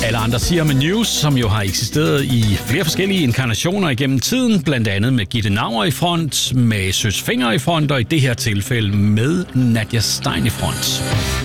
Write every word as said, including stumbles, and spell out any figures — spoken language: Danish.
Alle andre siger med News, som jo har eksisteret i flere forskellige inkarnationer igennem tiden, blandt andet med Gitte Nauer i front, med Søs Fenger i front, og i det her tilfælde med Nadia Stein i front.